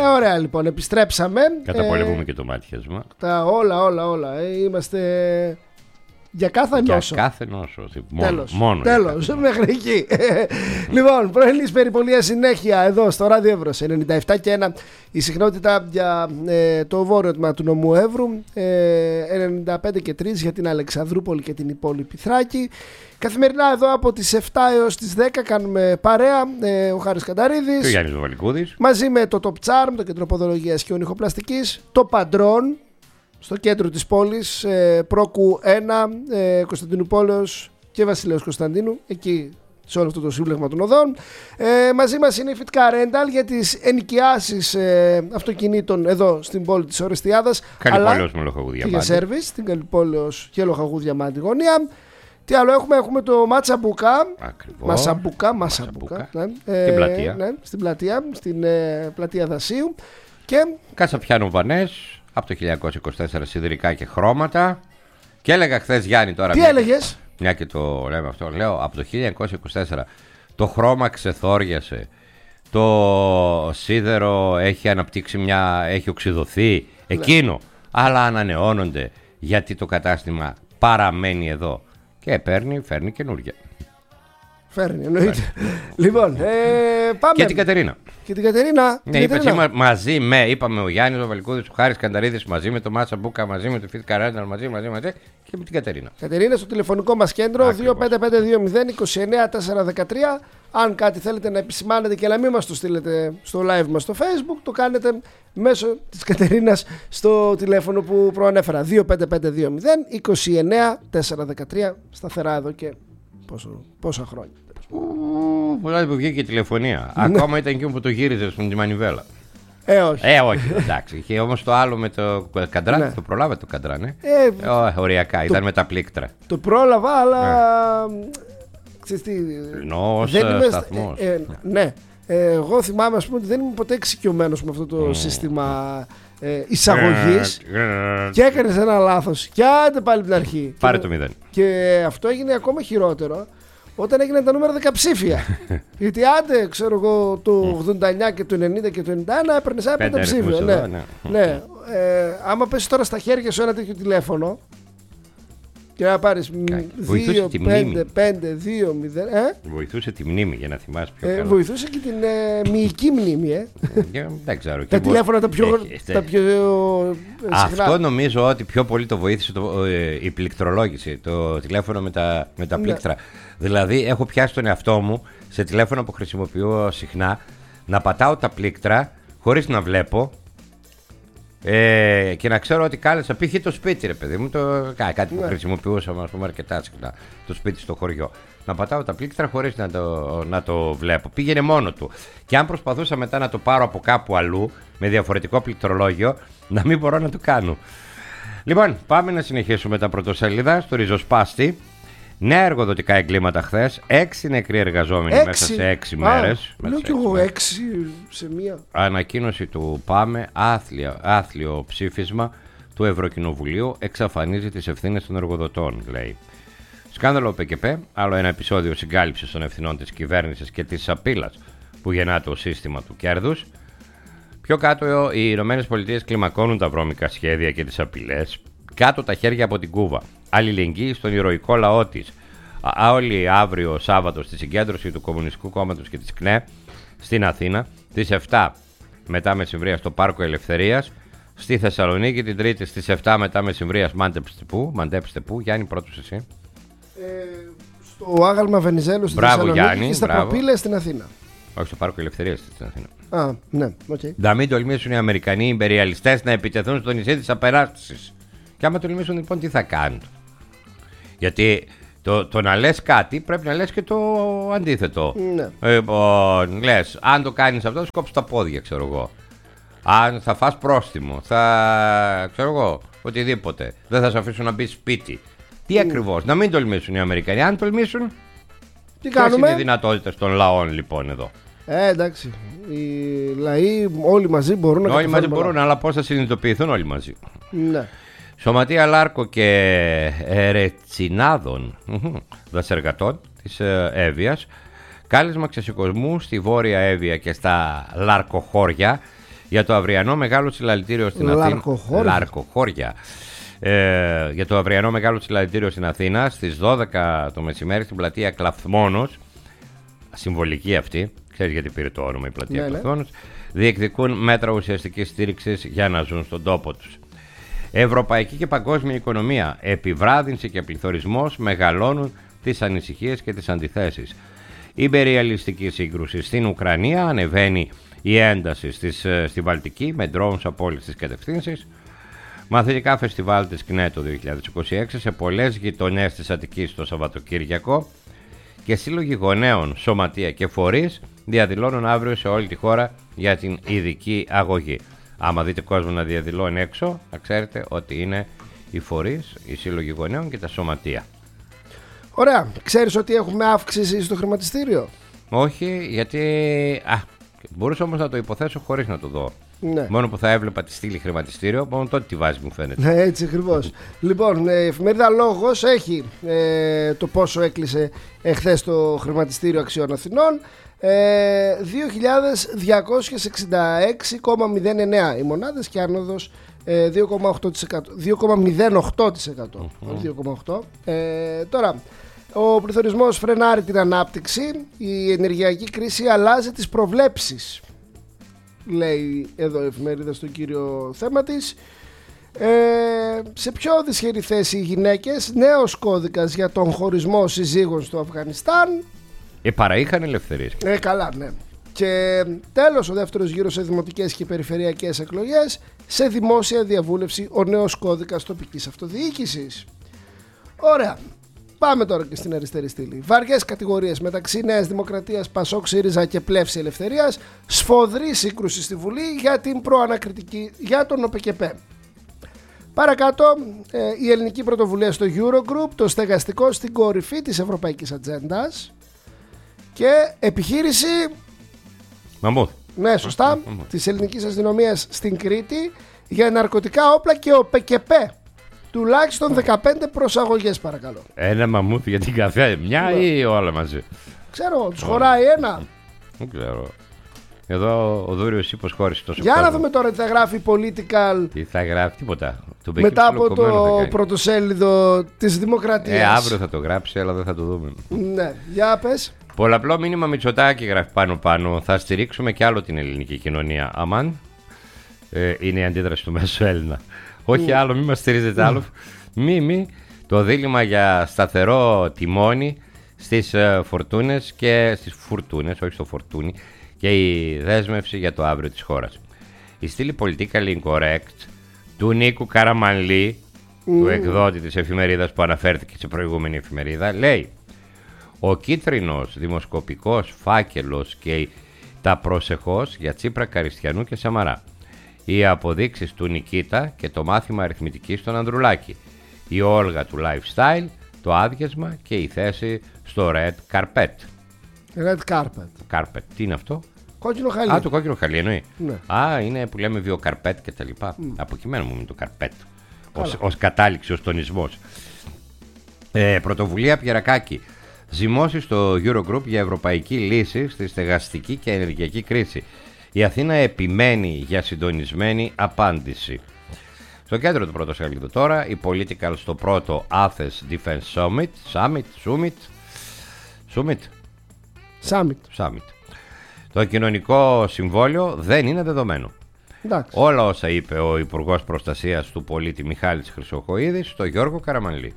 Ωραία, λοιπόν, επιστρέψαμε. Καταπολεμούμε και το μάτιασμα. Όλα. Είμαστε για κάθε νόσο. Για κάθε νόσο. Τέλος, μέχρι εκεί. Λοιπόν, πρωινής περιπολία συνέχεια εδώ στο Ράδιο Εύρος 97 και 1. Η συχνότητα για το βόρειο τμήμα του νομού Εύρου, 95 και 3 για την Αλεξανδρούπολη και την υπόλοιπη Θράκη. Καθημερινά εδώ από τις 7 έως τις 10 κάνουμε παρέα, ο Χάρης Κανταρίδης και ο Γιάννης Βαβαλικούδης, μαζί με το Top Charm, το Κέντρο Ποδολογίας και Ονυχοπλαστικής, το Παντρών στο κέντρο της πόλης, Πρόκου 1, Κωνσταντινούπολεως και Βασιλέως Κωνσταντίνου, εκεί σε όλο αυτό το σύμπλεγμα των οδών. Μαζί μας είναι η Fit Car Rental για τις ενοικιάσεις αυτοκινήτων εδώ στην πόλη της Ορεστιάδας. Καλυπόλεως με Λοχαγού Διαμάντη. Και για σέρβις στην Καλυπόλεως και Λοχαγού Διαμάντη γωνία. Τι άλλο έχουμε το Ματσαμπούκα. Μασαμπούκα. Ναι. Στην πλατεία. Ναι, στην πλατεία, στην πλατεία Δασίου. Και Κασαπιάνου Βανές, από το 1924 σιδηρικά και χρώματα. Και έλεγα χθες, Γιάννη, τώρα. Τι έλεγες? Μια και το λέμε αυτό. Λέω από το 1924 το χρώμα ξεθόριασε. Το σίδερο έχει αναπτύξει έχει οξυδωθεί. Εκείνο. Αλλά ανανεώνονται γιατί το κατάστημα παραμένει εδώ. Και φέρνει καινούργια. Φέρνει, εννοείται. Λοιπόν, πάμε. Και την Κατερίνα. Ναι, είπαμε μαζί είπαμε ο Γιάννης Βαβαλικούδης, ο Χάρης Κανταρίδης, μαζί με το Μάτσα Μπούκα, μαζί με το Fit Car Rental, μαζί και με την Κατερίνα. Κατερίνα στο τηλεφωνικό μας κέντρο 25520 Αν κάτι θέλετε να επισημάνετε και να μην μας το στείλετε στο live μας στο Facebook, το κάνετε μέσω της Κατερίνας στο τηλέφωνο που προανέφερα, 25520 σταθερά εδώ και πόσα χρόνια. Δηλαδή που βγήκε η τηλεφωνία. Ακόμα ήταν εκείνο που το γύριζε στην μανιβέλα. Όχι, εντάξει. Είχε όμως το άλλο με το καντρά. Ναι. Το προλάβατε το καντρά, ναι. Οριακά, ήταν με τα πλήκτρα. Το πρόλαβα, αλλά. Ξέρεις τι. Σταθμός. Ναι. Εγώ θυμάμαι, ας πούμε, ότι δεν ήμουν ποτέ εξοικειωμένος με αυτό το σύστημα εισαγωγής. Και έκανες ένα λάθος. Και άντε πάλι την αρχή. Πάρε το 0. Και αυτό έγινε ακόμα χειρότερο όταν έγιναν τα νούμερα δεκαψήφια. Γιατί άντε, ξέρω εγώ, το 89 και το 90 και το 91 έπαιρνες ένα πενταψήφιο. Ναι. Άμα πέσει τώρα στα χέρια σου ένα τέτοιο τηλέφωνο και να πάρεις 2, 5, 5, 2, 0. Βοηθούσε τη μνήμη για να θυμάσαι πιο καλά. Βοηθούσε και την μυϊκή μνήμη. Δεν ξέρω. Τα τηλέφωνα τα πιο αυτό νομίζω ότι πιο πολύ το βοήθησε η πληκτρολόγηση. Το τηλέφωνο με τα πλήκτρα. Δηλαδή έχω πιάσει τον εαυτό μου σε τηλέφωνο που χρησιμοποιώ συχνά να πατάω τα πλήκτρα χωρίς να βλέπω. Και να ξέρω ότι κάλεσα π.χ. το σπίτι, ρε παιδί μου, κάτι που χρησιμοποιούσαμε, ας πούμε, αρκετά συχνά, το σπίτι στο χωριό. Να πατάω τα πλήκτρα χωρίς να το βλέπω. Πήγαινε μόνο του. Και αν προσπαθούσα μετά να το πάρω από κάπου αλλού, με διαφορετικό πληκτρολόγιο, να μην μπορώ να το κάνω. Λοιπόν, πάμε να συνεχίσουμε τα πρωτοσέλιδα στο ριζοσπάστη. Νέα εργοδοτικά εγκλήματα χθες. 6 νεκροί εργαζόμενοι μέσα σε 6 μέρες. Λέω κι εγώ 6 σε μία. Ανακοίνωση του ΠΑΜΕ, άθλιο ψήφισμα του Ευρωκοινοβουλίου, εξαφανίζει τις ευθύνες των εργοδοτών, λέει. Σκάνδαλο ΠΚΠ, άλλο ένα επεισόδιο συγκάλυψης των ευθυνών της κυβέρνησης και της σαπίλας που γεννά το σύστημα του κέρδους. Πιο κάτω, οι ΗΠΑ κλιμακώνουν τα βρώμικα σχέδια και τις απειλές. Κάτω τα χέρια από την Κούβα. Αλληλεγγύη στον ηρωικό λαό της. Όλοι αύριο Σάββατο στη συγκέντρωση του Κομμουνιστικού Κόμματος και της ΚΝΕ στην Αθήνα. Στις 7 μετά μεσημβρία στο Πάρκο Ελευθερίας. Στη Θεσσαλονίκη την Τρίτη στις 7 μετά μεσημβρίας. Μαντέψτε πού. Γιάννη, πρώτος εσύ. Στο άγαλμα Βενιζέλου στη Θεσσαλονίκη. Γιάννη, και στα Προπήλαια στην Αθήνα. Όχι, στο Πάρκο Ελευθερίας στην Αθήνα. Ναι, okay. Να μην τολμήσουν οι Αμερικανοί ιμπεριαλιστές να επιτεθούν στο νησί της απεράστησης. Και άμα τολμήσουν, λοιπόν, τι θα κάνουν. Γιατί το να λες κάτι πρέπει να λες και το αντίθετο. Ναι. Λες, αν το κάνεις αυτό, θα σκόψεις τα πόδια, ξέρω εγώ. Αν θα φας πρόστιμο, ξέρω εγώ, οτιδήποτε. Δεν θα σε αφήσουν να μπει σπίτι. Τι ακριβώς, να μην τολμήσουν οι Αμερικανοί. Αν τολμήσουν, τι κάνουμε. Ποιες είναι οι δυνατότητες των λαών, λοιπόν, εδώ. Εντάξει. Οι λαοί όλοι μαζί μπορούν να όλοι μαζί μπορούν, αλλά πώς θα συνειδητοποιηθούν όλοι μαζί. Ναι. Σωματεία Λάρκο και Ρετσινάδων δασεργατών της Εύβοιας. Κάλεσμα ξεσηκωσμού στη Βόρεια Εύβοια και στα Λαρκοχώρια Για το αυριανό μεγάλο συλλαλητήριο στην Αθήνα. Λαρκοχώρια. Για το αυριανό μεγάλο συλλαλητήριο στην Αθήνα στις 12 το μεσημέρι στην πλατεία Κλαθμόνος. Συμβολική αυτή, ξέρεις γιατί πήρε το όνομα η πλατεία Κλαθμόνος. Διεκδικούν μέτρα ουσιαστικής στήριξης για να ζουν στον τόπο τους. Ευρωπαϊκή και παγκόσμια οικονομία, επιβράδυνση και πληθωρισμός μεγαλώνουν τις ανησυχίες και τις αντιθέσεις. Ιμπεριαλιστική σύγκρουση στην Ουκρανία, ανεβαίνει η ένταση στη Βαλτική με drones από όλες τις κατευθύνσεις. Μαθητικά φεστιβάλ της ΚΝΕ το 2026 σε πολλές γειτονιές της Αττικής το Σαββατοκύριακο και σύλλογοι γονέων, σωματεία και φορείς διαδηλώνουν αύριο σε όλη τη χώρα για την ειδική αγωγή. Άμα δείτε κόσμο να διαδηλώνει έξω, θα ξέρετε ότι είναι οι φορείς, οι σύλλογοι γονέων και τα σωματεία. Ωραία. Ξέρεις ότι έχουμε αύξηση στο χρηματιστήριο? Όχι, γιατί μπορούσα όμως να το υποθέσω χωρίς να το δω. Ναι. Μόνο που θα έβλεπα τη στήλη χρηματιστήριο, μόνο τότε τη βάζει μου φαίνεται. Ναι, έτσι ακριβώς. Λοιπόν, η εφημερίδα Λόγος έχει το πόσο έκλεισε εχθές το χρηματιστήριο Αξιών Αθηνών. 2.266,09 οι μονάδες και άνοδος 2,08%. Τώρα, ο πληθωρισμός φρενάρει την ανάπτυξη. Η ενεργειακή κρίση αλλάζει τις προβλέψεις, λέει εδώ η εφημερίδα στο κύριο θέμα της. Σε πιο δυσχερή θέση οι γυναίκες. Νέος κώδικας για τον χωρισμό συζύγων στο Αφγανιστάν. Παραείχαν ελευθερίες. Καλά, ναι. Και τέλος, ο δεύτερος γύρος σε δημοτικές και περιφερειακές εκλογές. Σε δημόσια διαβούλευση ο νέος κώδικας τοπικής αυτοδιοίκησης. Ωραία. Πάμε τώρα και στην αριστερή στήλη. Βαριές κατηγορίες μεταξύ Νέας Δημοκρατίας, Πασόκ, ΣΥΡΙΖΑ και Πλεύση Ελευθερίας. Σφοδρή σύγκρουση στη Βουλή για την προανακριτική για τον ΟΠΕΚΕΠΕ. Παρακάτω, η ελληνική πρωτοβουλία στο Eurogroup, το στεγαστικό στην κορυφή της ευρωπαϊκής ατζέντας. Και επιχείρηση Μαμούθ. Ναι, σωστά. Της ελληνικής αστυνομίας στην Κρήτη για ναρκωτικά όπλα και ΟΠΕΚΕΠΕ. Τουλάχιστον 15 προσαγωγές, παρακαλώ. Ένα μαμούθ για την καθένα, μια ή όλα μαζί? Ξέρω, τους χωράει ένα. Δεν ξέρω. Εδώ ο Δούριος υποσχώρησε τόσο. Για να δούμε τώρα τι θα γράφει Political. Τι θα γράφει, τίποτα. Μετά από το πρωτοσέλιδο της Δημοκρατίας. Αύριο θα το γράψει, αλλά δεν θα το δούμε. Ναι, για πες. Πολλαπλό μήνυμα Μητσοτάκη γράφει πάνω. Θα στηρίξουμε κι άλλο την ελληνική κοινωνία. Αμάν. Είναι η αντίδραση του μέσου Έλληνα. Όχι άλλο, μη μας στηρίζετε άλλο. Μη. Το δίλημμα για σταθερό τιμόνι στις φορτούνες και στις φουρτούνες, όχι στο φορτούνι, και η δέσμευση για το αύριο της χώρας. Η στήλη Politically Incorrect του Νίκου Καραμανλή, του εκδότη της εφημερίδας που αναφέρθηκε σε προηγούμενη εφημερίδα, λέει: ο κίτρινος δημοσκοπικός φάκελος και τα προσεχώς για Τσίπρα, Καριστιανού και Σαμαρά. Οι αποδείξεις του Νικίτα και το μάθημα αριθμητικής στον Ανδρουλάκη. Η Όλγα του Lifestyle, το άδειασμα και η θέση στο Red Carpet. Red Carpet. Carpet. Τι είναι αυτό? Κόκκινο χαλί. Το κόκκινο χαλί εννοεί. Ναι. Είναι που λέμε βιοκαρπέτ και τα λοιπά. Από κειμένο μου είναι το καρπέτ. Ως κατάληξη, ως τονισμός. Πρωτοβουλία Πιερακάκη. Ζυμώσει στο Eurogroup για ευρωπαϊκή λύση στη στεγαστική και ενεργειακή κρίση. Η Αθήνα επιμένει για συντονισμένη απάντηση. Στο κέντρο του πρώτου σελίδου τώρα, η Political στο πρώτο Athens Defense Summit. Το κοινωνικό συμβόλαιο δεν είναι δεδομένο. Εντάξει. Όλα όσα είπε ο Υπουργός Προστασίας του Πολίτη Μιχάλης Χρυσοχοΐδης στο Γιώργο Καραμανλή,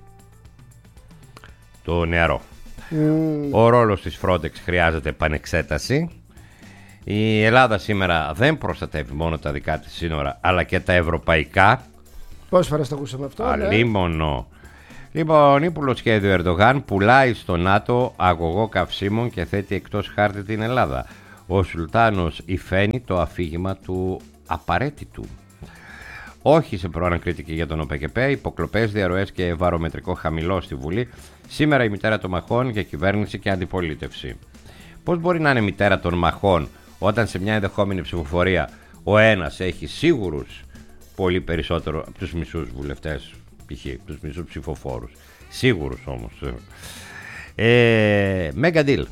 το νεαρό. Ο ρόλος της Frontex χρειάζεται επανεξέταση. Η Ελλάδα σήμερα δεν προστατεύει μόνο τα δικά της σύνορα, αλλά και τα ευρωπαϊκά. Πόσες φορές το ακούσαμε αυτό? Αλίμονο. Λοιπόν, ύπουλο σχέδιο Ερντογάν πουλάει στο ΝΑΤΟ αγωγό καυσίμων και θέτει εκτός χάρτη την Ελλάδα. Ο Σουλτάνος υφαίνει το αφήγημα του απαραίτητου. Όχι σε προανακριτική για τον ΟΠΕΚΕΠΕ, υποκλοπές, διαρροές και βαρομετρικό χαμηλό στη Βουλή. Σήμερα η μητέρα των μαχών για κυβέρνηση και αντιπολίτευση. Πώς μπορεί να είναι μητέρα των μαχών όταν σε μια ενδεχόμενη ψηφοφορία ο ένας έχει σίγουρους πολύ περισσότερο από τους μισούς βουλευτές, π.χ. τους μισούς ψηφοφόρους. Σίγουρους όμως. Mega deal.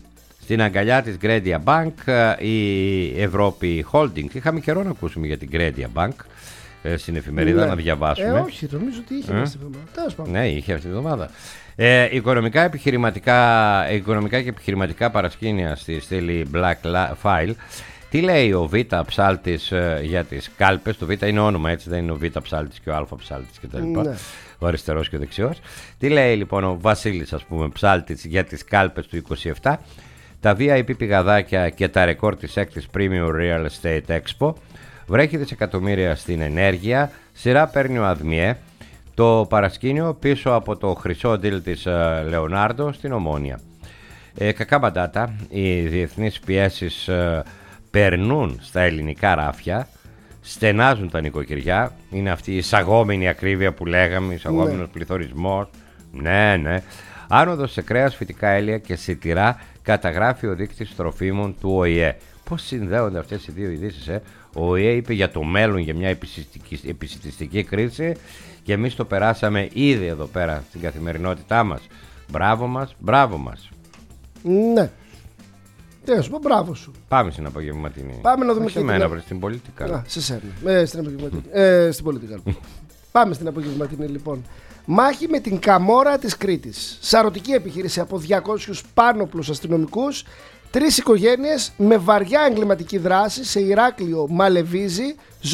Στην αγκαλιά της Grandia Bank η Ευρώπη Holdings. Είχαμε καιρό να ακούσουμε για την Grandia Bank στην εφημερίδα, να διαβάσουμε. Όχι, νομίζω ότι είχε αυτή τη εβδομάδα. Ναι, είχε αυτή τη εβδομάδα. Οικονομικά και επιχειρηματικά παρασκήνια στη στήλη Black File. Τι λέει ο Β ψάλτης για τις κάλπες? Το Β είναι όνομα, έτσι, δεν είναι ο Β ψάλτης και ο Α ψάλτης κτλ. Ναι. Ο αριστερός και ο δεξιός. Τι λέει λοιπόν ο Βασίλης, ας πούμε, ψάλτης για τις κάλπες του 27? Τα VIP πηγαδάκια και τα ρεκόρ της 6ης Premium Real Estate Expo. Βρέχει δισεκατομμύρια στην ενέργεια. Σειρά παίρνει ο ΑΔΜΙΕ. Το παρασκήνιο πίσω από το χρυσό deal της Λεωνάρντο στην Ομόνια. Κακά μπαντάτα. Οι διεθνείς πιέσεις περνούν στα ελληνικά ράφια. Στενάζουν τα νοικοκυριά. Είναι αυτή η εισαγόμενη ακρίβεια που λέγαμε, εισαγόμενος πληθωρισμός. Ναι. Άνοδος σε κρέας, φυτικά έλαια και σιτηρά, καταγράφει ο δείκτης τροφίμων του ΟΗΕ. Πώς συνδέονται αυτές οι δύο ειδήσεις? Ο ΟΗΕ είπε για το μέλλον, για μια επισιτιστική κρίση, και εμείς το περάσαμε ήδη εδώ πέρα στην καθημερινότητά μας. Μπράβο μας. Ναι. Τι να σου πω, μπράβο σου. Πάμε στην απογευματινή. Πάμε να δούμε σε μένα, στην πολιτικά. Σε σένα. Στην απογευματινή. Στην πολιτικά. Πάμε στην απογευματινή λοιπόν. Μάχη με την Καμόρα της Κρήτης. Σαρωτική επιχείρηση από 200 πάνωπλους αστυνομικούς, 3 οικογένειες με βαριά εγκληματική δράση σε Ηράκλειο, Μαλεβίζη,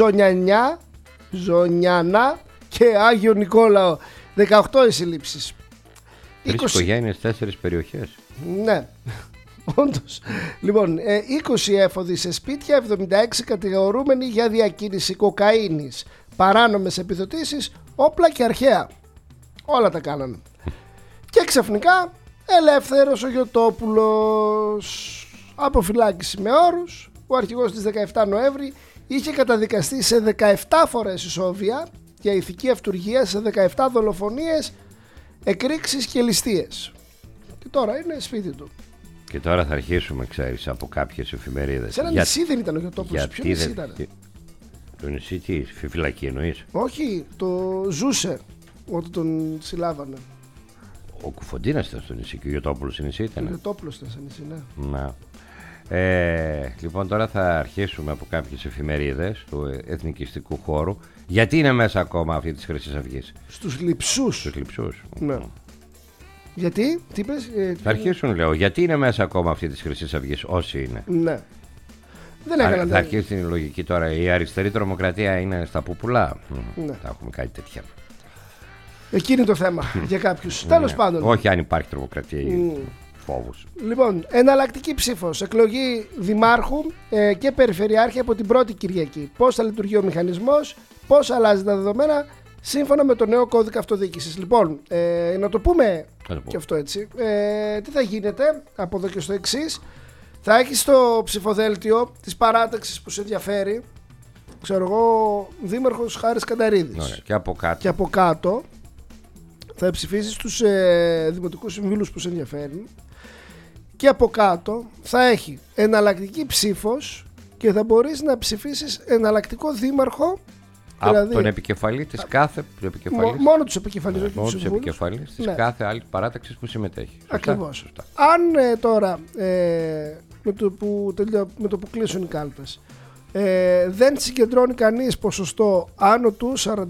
Ζωνιανά και Άγιο Νικόλαο. 18 οι συλλήψεις. 3 οικογένειες, 4 περιοχές. Ναι. Όντως. Λοιπόν, 20 έφοδοι σε σπίτια, 76 κατηγορούμενοι για διακίνηση κοκαίνης, παράνομες επιδοτήσεις, όπλα και αρχαία. Όλα τα κάνανε. Και ξαφνικά ελεύθερος ο Γιωτόπουλος. Από φυλάκιση με όρους. Ο αρχηγός της 17 Νοέμβρη είχε καταδικαστεί σε 17 φορές ισόβια για ηθική αυτουργία, σε 17 δολοφονίες, εκρήξεις και ληστείες. Και τώρα είναι σπίτι του. Και τώρα θα αρχίσουμε, ξέρεις, από κάποιες εφημερίδες. Σε ένα νησί δεν ήταν ο Γιωτόπουλος? Ποιο νησί ήταν? Το νησί τι, φυλακή εννοείς? Όχι, το ζούσε όταν τον συλλάβανε. Ο Κουφοντίνας ήταν στο νησί και ο Γιωτόπουλος στο νησί ήταν. Ο Γιωτόπουλος ήταν στο νησί, ναι. Να. Λοιπόν, τώρα θα αρχίσουμε από κάποιες εφημερίδες του εθνικιστικού χώρου. Γιατί είναι μέσα ακόμα αυτή της Χρυσής Αυγής? Στους λειψούς. Ναι. Γιατί, τι είπες? Θα αρχίσουν, λέω, γιατί είναι μέσα ακόμα αυτή της Χρυσής Αυγής, όσοι είναι. Ναι. Δεν έκαναν. Θα αρχίσει την λογική τώρα. Η αριστερή τρομοκρατία είναι στα πουπουλά. Ναι. Θα έχουμε κάτι τέτοια. Εκεί είναι το θέμα για κάποιους. Τέλος πάντων. Όχι αν υπάρχει τρομοκρατία ή φόβους. Λοιπόν, εναλλακτική ψήφος. Εκλογή δημάρχου και περιφερειάρχη από την πρώτη Κυριακή. Πώς θα λειτουργεί ο μηχανισμός, πώς αλλάζει τα δεδομένα σύμφωνα με το νέο κώδικα αυτοδιοίκησης. Λοιπόν, να το πούμε και αυτό έτσι. Τι θα γίνεται από εδώ και στο εξής? Θα έχεις το ψηφοδέλτιο της παράταξης που σε ενδιαφέρει. Ξέρω εγώ, δήμαρχος Χάρης Κανταρίδης. Ωραία, και από κάτω θα ψηφίσεις τους δημοτικούς συμβούλους που σε ενδιαφέρουν. Και από κάτω θα έχει εναλλακτική ψήφος και θα μπορείς να ψηφίσεις εναλλακτικό δήμαρχο. Από δηλαδή, τον επικεφαλή της κάθε. Μόνο τους επικεφαλής, μόνο τους επικεφαλής της κάθε άλλη παράταξης που συμμετέχει. Ακριβώς. Σωστά. Αν τώρα με το που κλείσουν οι κάλπες δεν συγκεντρώνει κανείς ποσοστό άνω του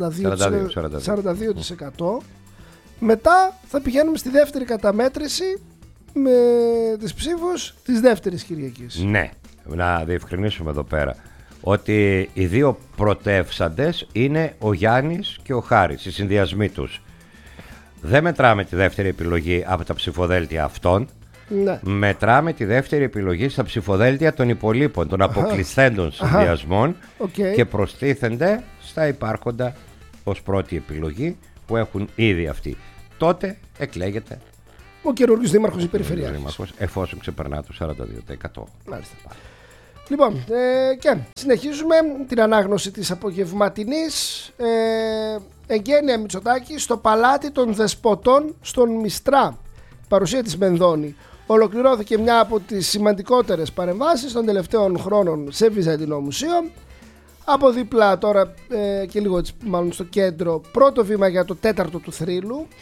42%, μετά θα πηγαίνουμε στη δεύτερη καταμέτρηση με τις ψήφους της δεύτερης Κυριακής. Ναι, να διευκρινίσουμε εδώ πέρα ότι οι δύο πρωτεύσαντες είναι ο Γιάννης και ο Χάρης, οι συνδυασμοί τους. Δεν μετράμε τη δεύτερη επιλογή από τα ψηφοδέλτια αυτών. Ναι. Μετράμε τη δεύτερη επιλογή στα ψηφοδέλτια των υπολείπων, των αποκλειστέντων συνδυασμών και προστίθενται στα υπάρχοντα ως πρώτη επιλογή που έχουν ήδη αυτοί. Τότε εκλέγεται ο καινούργιος δήμαρχος ή περιφερειάρχης, εφόσον ξεπερνά το 42%. Μάλιστα. Λοιπόν, και συνεχίζουμε την ανάγνωση της απογευματινής. Εγγένεια Μητσοτάκη στο Παλάτι των Δεσποτών στον Μιστρά. Παρουσία της Μενδώνη. Ολοκληρώθηκε μια από τις σημαντικότερες παρεμβάσεις των τελευταίων χρόνων σε Βυζαντινό Μουσείο. Από δίπλα τώρα και λίγο μάλλον στο κέντρο, πρώτο βήμα για το τέταρτο του θρύλου.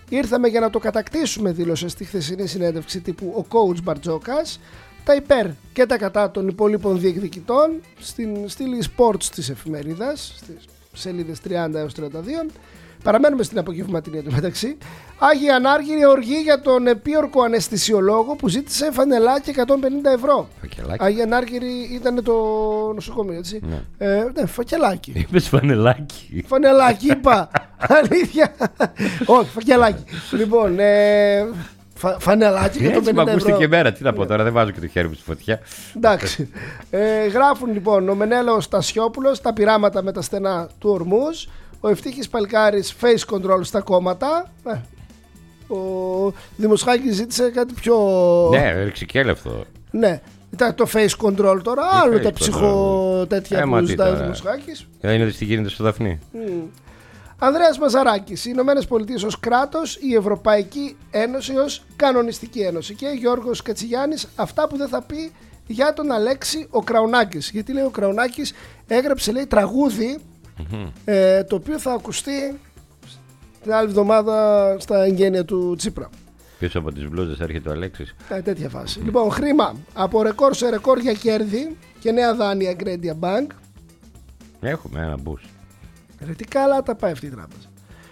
Ήρθαμε για να το κατακτήσουμε, δήλωσε στη χθεσινή συνέντευξη τύπου ο coach Μπαρτζόκας. Τα υπέρ και τα κατά των υπόλοιπων διεκδικητών στην στήλη sports της εφημερίδας, στις σελίδες 30 έως 32. Παραμένουμε στην απογευματινή εντωμεταξύ. Άγιοι Ανάργυροι οργή για τον επίορκο αναισθησιολόγο που ζήτησε φανελάκι 150 ευρώ. Φακελάκι. Άγιοι Ανάργυροι ήταν το νοσοκομείο, έτσι. Ναι, φακελάκι. Είπες φανελάκι. Φανελάκι, είπα. Αλήθεια. Όχι, φακελάκι. Λοιπόν, φανελάκι 150 Έτσι με ακούστε ευρώ. και εμένα. Τι να πω τώρα, δεν βάζω και το χέρι μου στη φωτιά. Εντάξει. Γράφουν λοιπόν ο Μενέλαος Στασιόπουλος τα πειράματα με τα στενά του Ορμούς. Ο Ευτύχης Παλκάρης face control στα κόμματα. Ο Δημοσχάκης ζήτησε κάτι πιο... Ναι, ρηξικέλευτο. Ναι, ήταν το face control τώρα. Άλλο τα ψυχο τέτοια που ζητάει ο Δημοσχάκης. Είναι τι γίνεται στο Δαφνί. Ανδρέας Μαζαράκης, οι Ηνωμένες Πολιτείες ως κράτος, η Ευρωπαϊκή Ένωση ως κανονιστική ένωση. Και Γιώργος Κατσιγιάννης, αυτά που δεν θα πει για τον Αλέξη ο Κραουνάκης. Γιατί λέει ο Κραουνάκης έγραψε, λέει, τραγούδι το οποίο θα ακουστεί την άλλη εβδομάδα στα εγγένεια του Τσίπρα. Πίσω από τις μπλούζες έρχεται ο Αλέξης. Τέτοια φάση. Λοιπόν, χρήμα από ρεκόρ σε ρεκόρ για κέρδη και νέα δάνεια Grandia Bank. Έχουμε ένα boost. Ρε, τι καλά τα πάει αυτή η τράπεζα.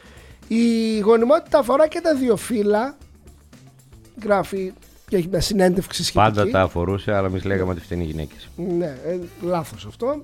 Η γονιμότητα αφορά και τα δύο φύλλα. Γράφει και έχει μια συνέντευξη σχετική. Πάντα τα αφορούσε, αλλά εμείς λέγαμε ότι φταίνει οι γυναίκες. Ναι, λάθος αυτό.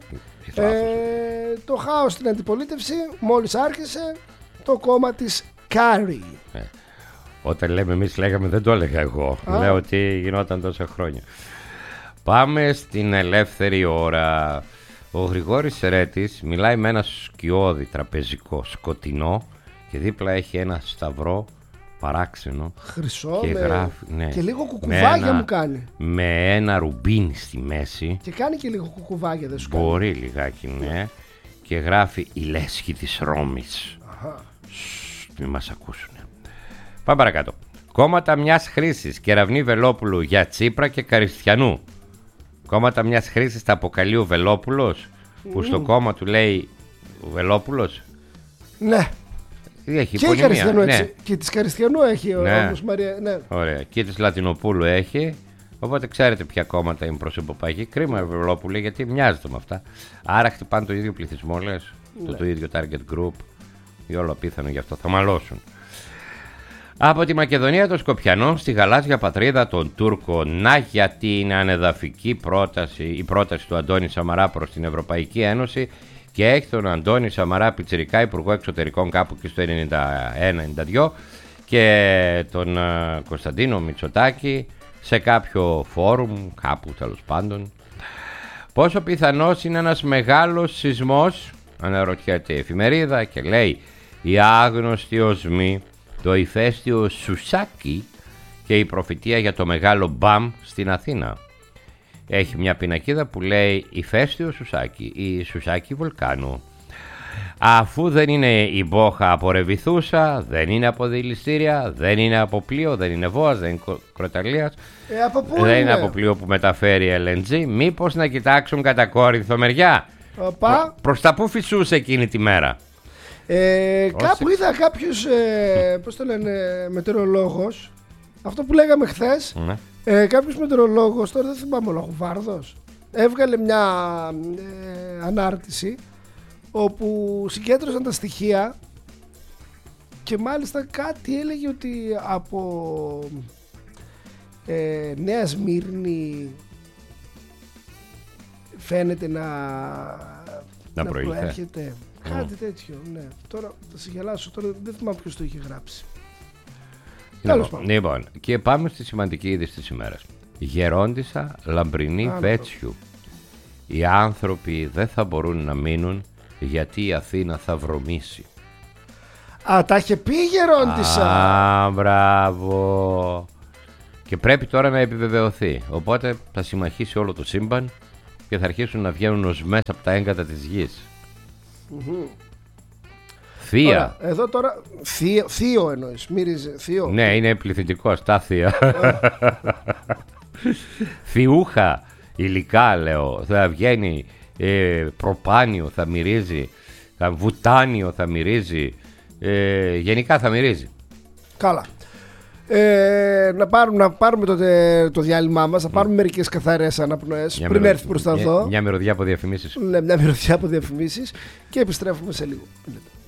Το χάος στην αντιπολίτευση μόλις άρχισε το κόμμα της Κάρι. Όταν λέμε εμείς λέγαμε, δεν το έλεγα εγώ. Λέω ότι γινόταν τόσα χρόνια. Πάμε στην ελεύθερη ώρα. Ο Γρηγόρης Σερέτης μιλάει με ένα σκιώδη τραπεζικό σκοτεινό και δίπλα έχει ένα σταυρό παράξενο. Χρυσό και γράφει, ναι, και λίγο κουκουβάγια μου κάνει. Με ένα ρουμπίνι στη μέση. Και κάνει και λίγο κουκουβάγια, δεν σου κάνει? Μπορεί λιγάκι, ναι. Και γράφει η λέσχη της Ρώμης. Μην μας ακούσουνε. Πάμε παρακάτω. Κόμματα μιας χρήσης. Κεραυνή Βελόπουλου για Τσίπρα και Καριστιανού. Κόμματα μιας χρήσης τα αποκαλεί ο Βελόπουλος, που στο κόμμα του λέει ο Βελόπουλος. Ναι. Έχει και υπονομία, Καριστιανού, ναι. έτσι. Και της Καριστιανού έχει Ναι. όμως Μαρία. Ναι. Ωραία. Και της Λατινοπούλου έχει. Οπότε ξέρετε ποια κόμματα είναι προσωποπαγή. Κρίμα Βελόπουλε, γιατί μοιάζεται με αυτά. Άρα χτυπάνε το ίδιο πληθυσμό, λες. Ναι. Το ίδιο target group. Ή όλο απίθανο, γι' αυτό θα μαλώσουν. Από τη Μακεδονία των Σκοπιανών στη γαλάζια πατρίδα των Τούρκων. Να γιατί είναι ανεδαφική η πρόταση του Αντώνη Σαμαρά προς την Ευρωπαϊκή Ένωση και έχει τον Αντώνη Σαμαρά πιτσιρικά υπουργό εξωτερικών κάπου και στο 91-92 και τον Κωνσταντίνο Μητσοτάκη σε κάποιο φόρουμ κάπου τέλος πάντων. Πόσο πιθανός είναι ένας μεγάλος σεισμός, αναρωτιέται η εφημερίδα και λέει οι άγνωστοι οσμοί, το ηφαίστειο Σουσάκι και η προφητεία για το μεγάλο μπαμ στην Αθήνα. Έχει μια πινακίδα που λέει ηφαίστειο Σουσάκι ή Σουσάκι βουλκάνου. Αφού δεν είναι η μπόχα από ρεβιθούσα, δεν είναι από δηληστήρια, δεν είναι από πλοίο, δεν είναι βόας, δεν είναι κροταλίας, δεν είναι από πλοίο που μεταφέρει LNG, μήπως να κοιτάξουν κατά Κόρινθο μεριά. Προς τα που φυσούσε εκείνη τη μέρα? Κάπου είδα κάποιους, πώς το λένε, μετεωρολόγος, αυτό που λέγαμε χθες, κάποιος μετεωρολόγος, τώρα δεν θυμάμαι, ο Λαχουβάρδος, έβγαλε μια ανάρτηση όπου συγκέντρωσαν τα στοιχεία και μάλιστα κάτι έλεγε ότι από Νέα Σμύρνη φαίνεται να προέρχεται. Κάτι τέτοιο, ναι. Τώρα θα σε γελάσω, τώρα δεν θυμάμαι ποιος το είχε γράψει. Λοιπόν, και πάμε στη σημαντική είδηση της ημέρας. Γερόντισσα Λαμπρινή Βέτσιου. Οι άνθρωποι δεν θα μπορούν να μείνουν γιατί η Αθήνα θα βρωμίσει. Τα είχε πει η Γερόντισσα. Μπράβο. Και πρέπει τώρα να επιβεβαιωθεί. Οπότε θα συμμαχίσει όλο το σύμπαν και θα αρχίσουν να βγαίνουν οσμές από τα έγκατα της γης. Θεία. Ωραία, εδώ τώρα θείο εννοείς, μύριζε θείο. Ναι, είναι πληθυντικό, τα θεία. Θιούχα υλικά λέω. Θα βγαίνει προπάνιο, θα μυρίζει, βουτάνιο θα μυρίζει, γενικά θα μυρίζει. Καλά. Να πάρουμε το διάλειμμά μας, να πάρουμε μερικές καθαρές αναπνοές πριν έρθει μπροστά εδώ. Μια μυρωδιά από διαφημίσεις. Ναι, μια μυρωδιά από διαφημίσεις και επιστρέφουμε σε λίγο.